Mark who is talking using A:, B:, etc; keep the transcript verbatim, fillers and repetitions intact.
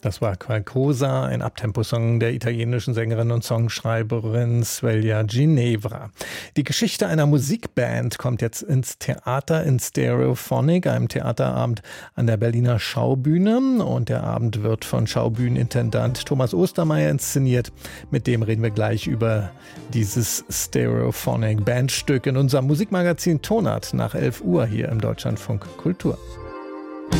A: Das war Qualcosa, ein Uptempo-Song der italienischen Sängerin und Songschreiberin Svelja Ginevra. Die Geschichte einer Musikband kommt jetzt ins Theater in Stereophonic, einem Theaterabend an der Berliner Schaubühne. Und der Abend wird von Schaubühnenintendant Thomas Ostermeier inszeniert. Mit dem reden wir gleich über dieses Stereophonic Bandstück in unserem Musikmagazin Tonart nach elf Uhr hier im Deutschlandfunk Kultur.